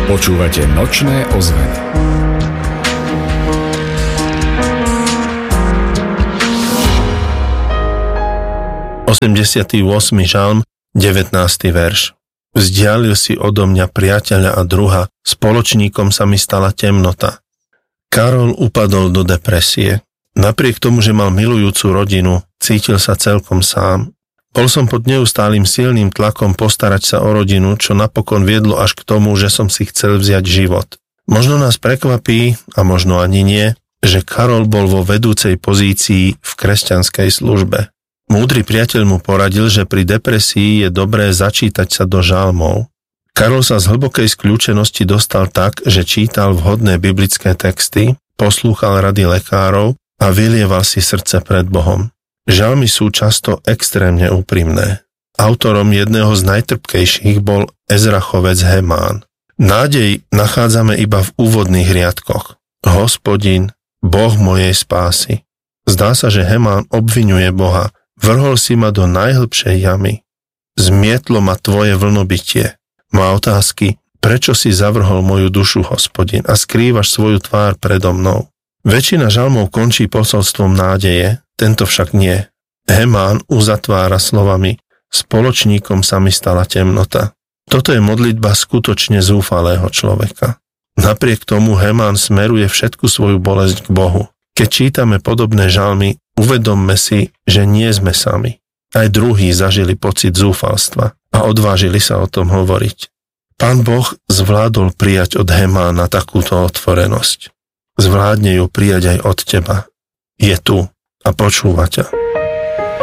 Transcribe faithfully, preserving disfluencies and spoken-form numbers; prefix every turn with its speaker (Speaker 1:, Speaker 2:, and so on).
Speaker 1: Počúvate Nočné ozveny.
Speaker 2: osemdesiaty ôsmy žalm, devätnásty verš. Vzdialil si odo mňa priateľa a druha, spoločníkom sa mi stala temnota. Karol upadol do depresie. Napriek tomu, že mal milujúcu rodinu, cítil sa celkom sám. Bol som pod neustálým silným tlakom postarať sa o rodinu, čo napokon viedlo až k tomu, že som si chcel vziať život. Možno nás prekvapí, a možno ani nie, že Karol bol vo vedúcej pozícii v kresťanskej službe. Múdry priateľ mu poradil, že pri depresii je dobré začítať sa do žalmov. Karol sa z hlbokej skľúčenosti dostal tak, že čítal vhodné biblické texty, poslúchal rady lekárov a vylieval si srdce pred Bohom. Žalmy sú často extrémne úprimné. Autorom jedného z najtrpkejších bol Ezrachovec Hemán. Nádej nachádzame iba v úvodných riadkoch. Hospodin, Boh mojej spásy. Zdá sa, že Hemán obviňuje Boha. Vrhol si ma do najhlbšej jamy. Zmietlo ma tvoje vlnobytie. Má otázky, prečo si zavrhol moju dušu, Hospodin, a skrývaš svoju tvár predo mnou. Väčšina žalmov končí posolstvom nádeje, tento však nie. Hemán uzatvára slovami: spoločníkom sa mi stala temnota. Toto je modlitba skutočne zúfalého človeka. Napriek tomu Hemán smeruje všetku svoju bolesť k Bohu. Keď čítame podobné žalmy, uvedomme si, že nie sme sami. Aj druhí zažili pocit zúfalstva a odvážili sa o tom hovoriť. Pán Boh zvládol prijať od Hemána takúto otvorenosť. Zvládne ju prijať aj od teba. Je tu a počúva ťa.